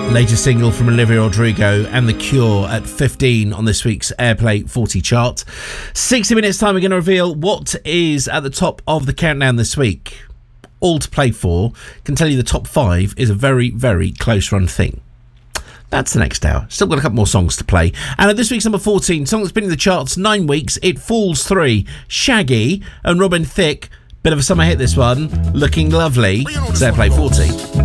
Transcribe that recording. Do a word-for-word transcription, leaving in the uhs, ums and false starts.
Latest single from Olivia Rodrigo and The Cure at fifteen on this week's Airplay forty chart. sixty minutes time, we're going to reveal what is at the top of the countdown this week. All to play for. Can tell you the top five is a very, very close run thing. That's the next hour. Still got a couple more songs to play. And at this week's number fourteen, song that's been in the charts nine weeks, It Falls three. Shaggy and Robin Thicke. Bit of a summer hit, this one. Looking Lovely. It's Airplay forty.